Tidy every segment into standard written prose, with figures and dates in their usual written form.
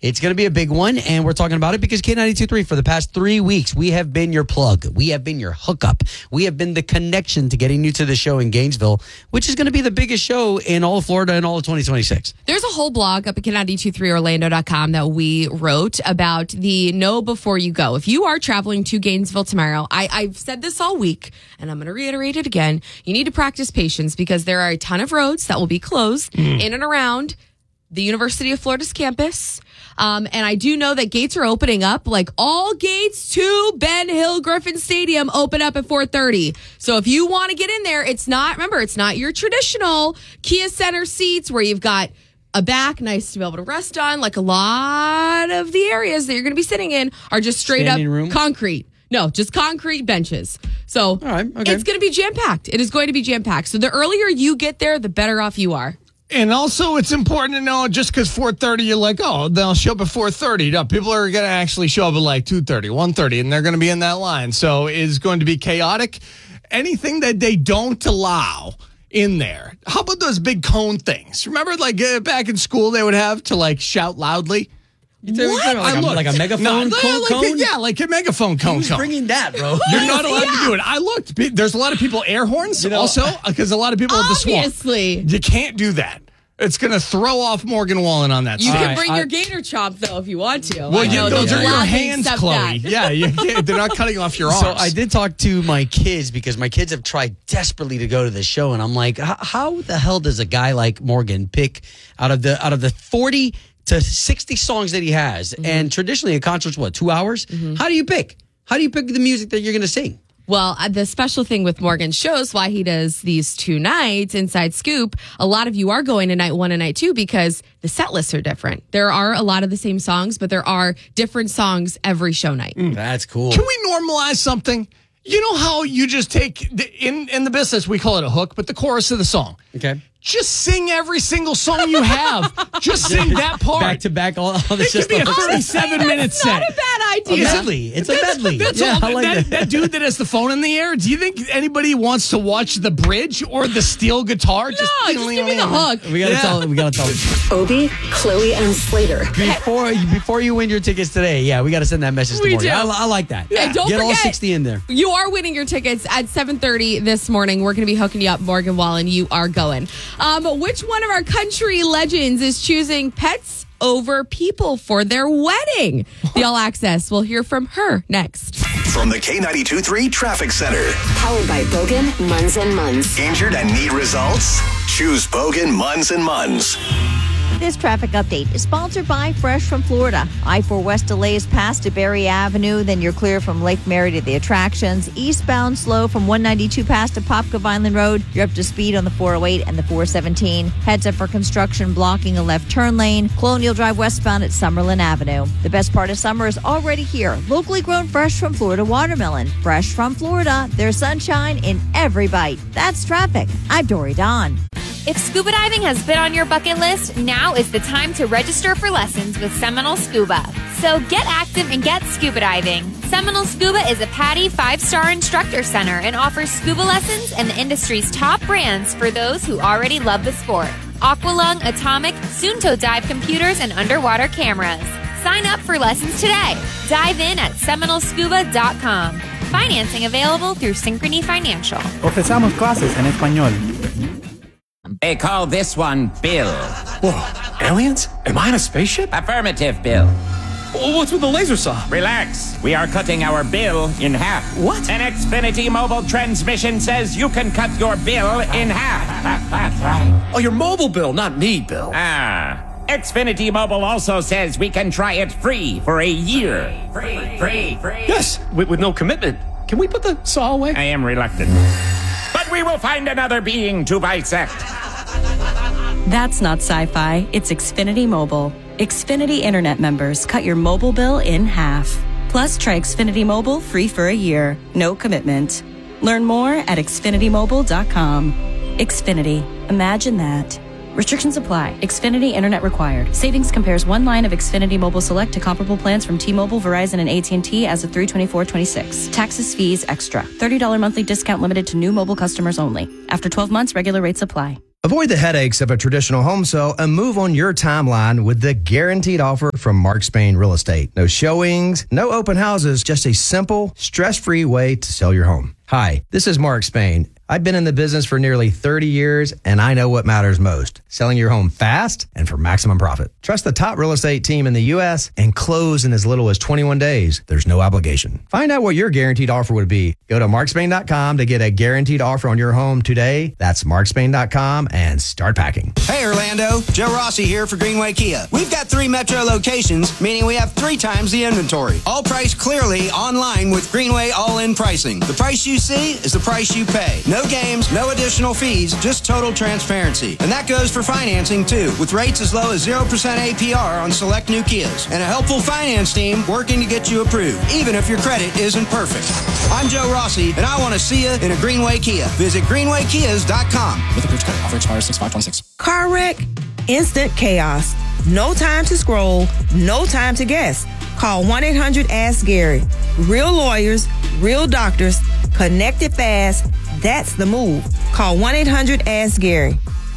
It's going to be a big one, and we're talking about it because K92.3, for the past 3 weeks, we have been your plug. We have been your hookup. We have been the connection to getting you to the show in Gainesville, which is going to be the biggest show in all of Florida in all of 2026. There's a whole blog up at K92.3Orlando.com that we wrote about the know before you go. If you are traveling to Gainesville tomorrow, I've said this all week, and I'm going to reiterate it again. You need to practice patience because there are a ton of roads that will be closed in and around the University of Florida's campus. And I do know that gates are opening up, like all gates to Ben Hill Griffin Stadium open up at 4:30. So if you want to get in there, it's not your traditional Kia Center seats where you've got a back nice to be able to rest on. Like a lot of the areas that you're going to be sitting in are just straight Standing up room? concrete. No, just concrete benches. So All right, okay. It's going to be jam-packed. It is going to be jam-packed. So the earlier you get there, the better off you are. And also, it's important to know just because 4:30, you're like, oh, they'll show up at 4:30. No, people are going to actually show up at like 2:30, 1:30, and they're going to be in that line. So it's going to be chaotic. Anything that they don't allow in there. How about those big cone things? Remember, like back in school, they would have to like shout loudly? What? Like a megaphone cone? Yeah, like a megaphone cone. Who's bringing that, bro? You're not allowed to do it. I looked. There's a lot of people air horns also because a lot of people at the swamp. Obviously. You can't do that. It's going to throw off Morgan Wallen on that You side. can bring your gator chomp, though, if you want to. Well, those are your hands, Chloe. Yeah, they're not cutting off your arms. So I did talk to my kids because my kids have tried desperately to go to the show, and I'm like, how the hell does a guy like Morgan pick out of the 40 to 60 songs that he has? And traditionally, a concert's 2 hours? How do you pick? How do you pick the music that you're going to sing? Well, the special thing with Morgan's shows, why he does these 2 nights, Inside Scoop, a lot of you are going to night 1 and night 2 because the set lists are different. There are a lot of the same songs, but there are different songs every show night. That's cool. Can we normalize something? You know how you just take, in the business, we call it a hook, but the chorus of the song. Okay. Just sing every single song you have. Just sing that part. Back to back, all the It could be a 37-minute set. Not a bad idea. Medley. It's a medley. That dude that has the phone in the air, do you think anybody wants to watch the bridge or the steel guitar? No, just give me the hook. We gotta tell them. Obie, Chloe, and Slater. Before you win your tickets today, we got to send that message to We Morgan. do. I like that. And don't Get all forget, 60 in there. You are winning your tickets at 7:30 this morning. We're going to be hooking you up, Morgan Wallen. You are going. Which one of our country legends is choosing pets over people for their wedding? The All Access. We'll hear from her next. From the K92.3 Traffic Center. Powered by Bogan, Munz & Munz. Injured and need results? Choose Bogan, Munz & Munz. This traffic update is sponsored by Fresh from Florida. I-4 West delays past DeBerry Avenue, then you're clear from Lake Mary to the attractions. Eastbound slow from 192 past Apopka Vineland Road. You're up to speed on the 408 and the 417. Heads up for construction blocking a left turn lane. Colonial Drive westbound at Summerlin Avenue. The best part of summer is already here. Locally grown Fresh from Florida watermelon. Fresh from Florida. There's sunshine in every bite. That's traffic. I'm Dory Don. If scuba diving has been on your bucket list, now is the time to register for lessons with Seminole Scuba. So get active and get scuba diving. Seminole Scuba is a PADI 5-star instructor center and offers scuba lessons and the industry's top brands for those who already love the sport. Aqualung, Atomic, Sunto Dive computers, and underwater cameras. Sign up for lessons today. Dive in at seminolescuba.com. Financing available through Synchrony Financial. Ofrecemos clases en español. They call this one Bill. Whoa, aliens? Am I in a spaceship? Affirmative, Bill. What's with the laser saw? Relax. We are cutting our bill in half. What? An Xfinity mobile transmission says you can cut your bill in half. Oh, your mobile bill, not me, Bill. Xfinity Mobile also says we can try it free for a year. Free. Yes, with no commitment. Can we put the saw away? I am reluctant. But we will find another being to bisect. That's not sci-fi. It's Xfinity Mobile. Xfinity Internet members cut your mobile bill in half. Plus, try Xfinity Mobile free for a year. No commitment. Learn more at xfinitymobile.com. Xfinity. Imagine that. Restrictions apply. Xfinity Internet required. Savings compares one line of Xfinity Mobile Select to comparable plans from T-Mobile, Verizon, and AT&T as of 3/24/26. Taxes, fees, extra. $30 monthly discount limited to new mobile customers only. After 12 months, regular rates apply. Avoid the headaches of a traditional home sale and move on your timeline with the guaranteed offer from Mark Spain Real Estate. No showings, no open houses, just a simple, stress-free way to sell your home. Hi, this is Mark Spain. I've been in the business for nearly 30 years, and I know what matters most. Selling your home fast and for maximum profit. Trust the top real estate team in the U.S. and close in as little as 21 days. There's no obligation. Find out what your guaranteed offer would be. Go to markspain.com to get a guaranteed offer on your home today. That's markspain.com and start packing. Hey, Orlando. Joe Rossi here for Greenway Kia. We've got 3 metro locations, meaning we have 3 times the inventory. All priced clearly online with Greenway all-in pricing. The price you see is the price you pay. No games, no additional fees, just total transparency. And that goes for financing too, with rates as low as 0% APR on select new Kias. And a helpful finance team working to get you approved, even if your credit isn't perfect. I'm Joe Rossi, and I want to see you in a Greenway Kia. Visit greenwaykias.com. With approved credit, offer expires 6/5/26. Car wreck, instant chaos. No time to scroll, no time to guess. Call 1-800-ASK-GARY. Real lawyers, real doctors, connected fast. That's the move. Call 1-800-ASK-GARY.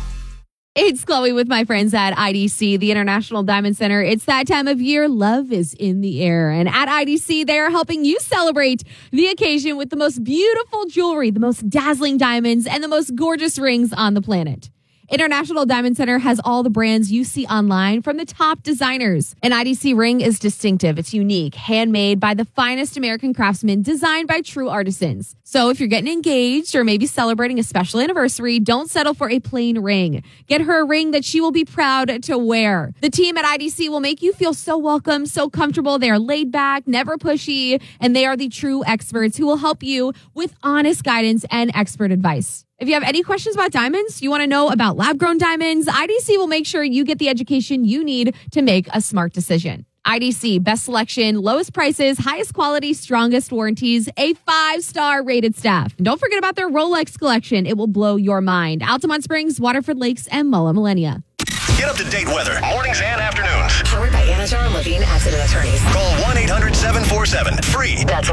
It's Chloe with my friends at IDC, the International Diamond Center. It's that time of year. Love is in the air. And at IDC, they are helping you celebrate the occasion with the most beautiful jewelry, the most dazzling diamonds, and the most gorgeous rings on the planet. International Diamond Center has all the brands you see online from the top designers. An IDC ring is distinctive. It's unique, handmade by the finest American craftsmen, designed by true artisans. So if you're getting engaged or maybe celebrating a special anniversary, don't settle for a plain ring. Get her a ring that she will be proud to wear. The team at IDC will make you feel so welcome, so comfortable. They are laid back, never pushy, and they are the true experts who will help you with honest guidance and expert advice. If you have any questions about diamonds, you want to know about lab-grown diamonds, IDC will make sure you get the education you need to make a smart decision. IDC, best selection, lowest prices, highest quality, strongest warranties, a 5-star rated staff. And don't forget about their Rolex collection. It will blow your mind. Altamont Springs, Waterford Lakes, and Mulla Millennia. Get up-to-date weather, mornings and afternoons. Powered by Anajar and Levine Accident Attorneys. Call 1-800-747-FREE. That's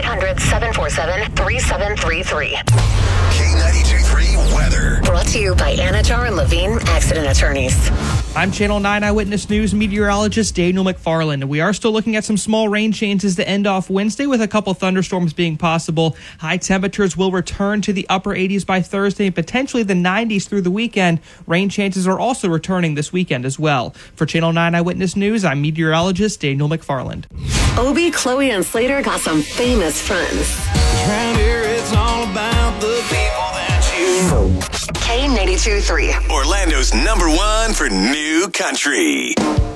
1-800-747-3733. K92.3 weather. Brought to you by Anajar and Levine Accident Attorneys. I'm Channel 9 Eyewitness News meteorologist Daniel McFarland. We are still looking at some small rain chances to end off Wednesday, with a couple thunderstorms being possible. High temperatures will return to the upper 80s by Thursday and potentially the 90s through the weekend. Rain chances are also returning this weekend as well. For Channel 9 Eyewitness News, I'm meteorologist Daniel McFarland. Obie, Chloe, and Slater got some famous friends. Around here, it's all about the people that you know. K92.3. Orlando's #1 for new country.